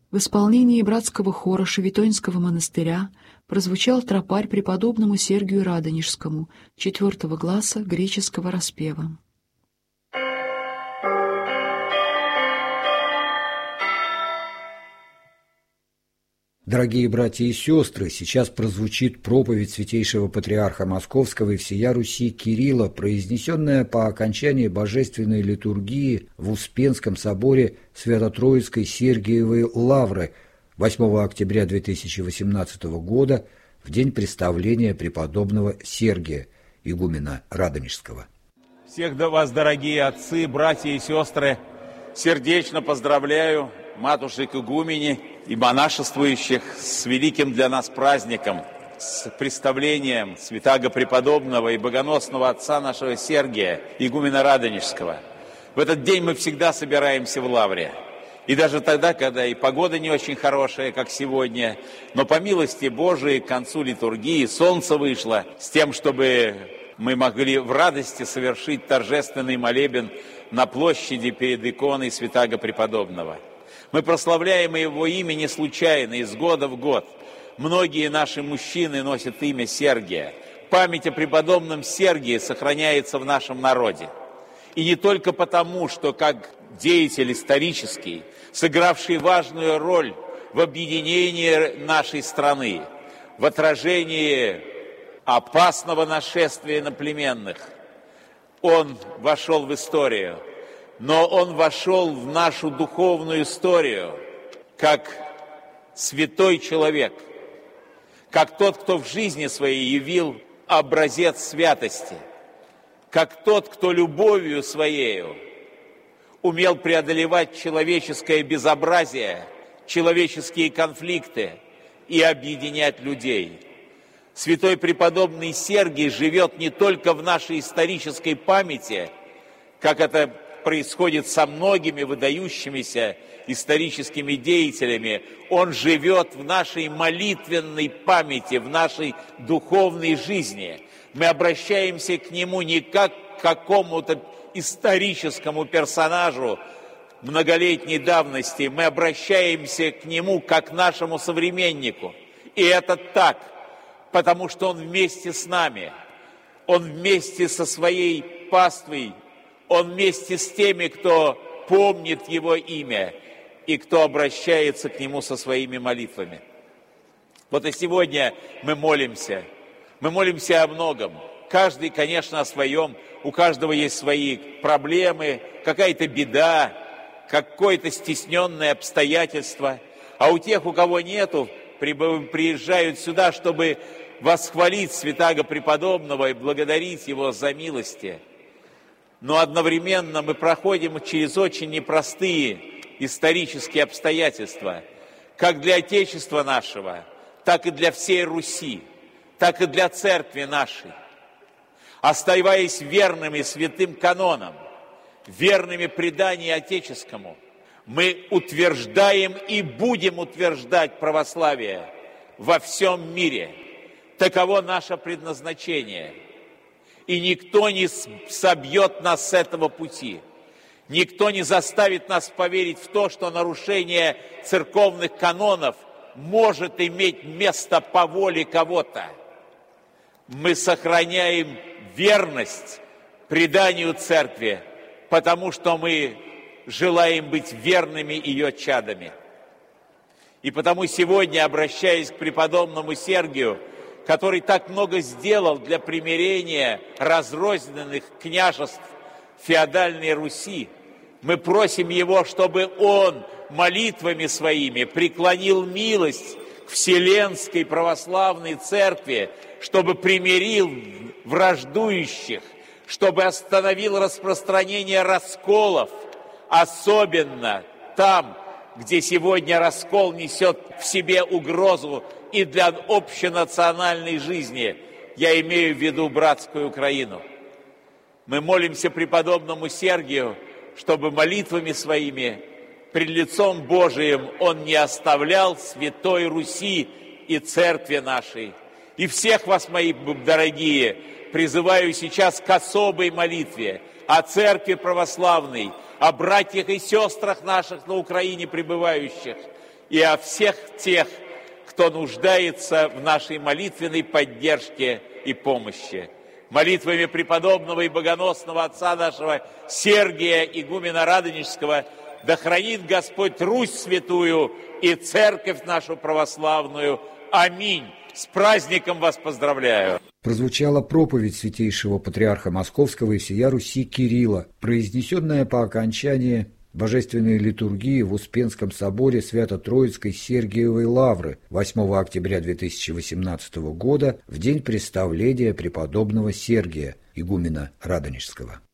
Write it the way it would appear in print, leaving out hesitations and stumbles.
В исполнении братского хора Шевитонского монастыря прозвучал тропарь преподобному Сергию Радонежскому 4 гласа греческого распева. Дорогие братья и сестры, сейчас прозвучит проповедь святейшего патриарха Московского и всея Руси Кирилла, произнесенная по окончании божественной литургии в Успенском соборе Свято-Троицкой Сергиевой Лавры 8 октября 2018 года, в день представления преподобного Сергия, игумена Радонежского. Всех вас, дорогие отцы, братья и сестры, сердечно поздравляю матушек игумени и монашествующих с великим для нас праздником, с представлением святаго преподобного и богоносного отца нашего Сергия, игумена Радонежского. В этот день мы всегда собираемся в лавре. И даже тогда, когда и погода не очень хорошая, как сегодня, но по милости Божией к концу литургии солнце вышло с тем, чтобы мы могли в радости совершить торжественный молебен на площади перед иконой святаго преподобного. Мы прославляем Его имя не случайно, из года в год. Многие наши мужчины носят имя Сергия. Память о преподобном Сергии сохраняется в нашем народе. И не только потому, что как деятель исторический, сыгравший важную роль в объединении нашей страны, в отражении опасного нашествия иноплеменных, он вошел в историю. Но он вошел в нашу духовную историю как святой человек, как тот, кто в жизни своей явил образец святости, как тот, кто любовью своею умел преодолевать человеческое безобразие, человеческие конфликты и объединять людей. Святой преподобный Сергий живет не только в нашей исторической памяти, как это происходит со многими выдающимися историческими деятелями. Он живет в нашей молитвенной памяти, в нашей духовной жизни. Мы обращаемся к нему не как к какому-то историческому персонажу многолетней давности, мы обращаемся к нему как к нашему современнику. И это так, потому что он вместе с нами, он вместе со своей паствой, он вместе с теми, кто помнит его имя и кто обращается к нему со своими молитвами. Вот и сегодня мы молимся о многом. Каждый, конечно, о своем, у каждого есть свои проблемы, какая-то беда, какое-то стесненное обстоятельство. А у тех, у кого нету, приезжают сюда, чтобы восхвалить святаго преподобного и благодарить его за милости. Но одновременно мы проходим через очень непростые исторические обстоятельства, как для Отечества нашего, так и для всей Руси, так и для Церкви нашей. Оставаясь верными святым канонам, верными преданию отеческому, мы утверждаем и будем утверждать православие во всем мире. Таково наше предназначение. И никто не собьет нас с этого пути. Никто не заставит нас поверить в то, что нарушение церковных канонов может иметь место по воле кого-то. Мы сохраняем верность преданию Церкви, потому что мы желаем быть верными ее чадами. И потому сегодня, обращаясь к преподобному Сергию, который так много сделал для примирения разрозненных княжеств феодальной Руси, мы просим его, чтобы он молитвами своими преклонил милость к Вселенской Православной Церкви, чтобы примирил враждующих, чтобы остановил распространение расколов, особенно там, где сегодня раскол несет в себе угрозу и для общенациональной жизни. Я имею в виду братскую Украину. Мы молимся преподобному Сергию, чтобы молитвами своими пред лицом Божиим он не оставлял Святой Руси и Церкви нашей. И всех вас, мои дорогие, призываю сейчас к особой молитве о Церкви Православной, о братьях и сестрах наших на Украине пребывающих. и о всех тех, кто нуждается в нашей молитвенной поддержке и помощи. Молитвами преподобного и богоносного отца нашего Сергия игумена Радонежского да хранит Господь Русь святую и церковь нашу православную. Аминь. С праздником вас поздравляю. Прозвучала проповедь святейшего патриарха Московского и всея Руси Кирилла, произнесенная по окончании божественной литургии в Успенском соборе Свято-Троицкой Сергиевой Лавры 8 октября 2018 года в день представления преподобного Сергия, игумена Радонежского.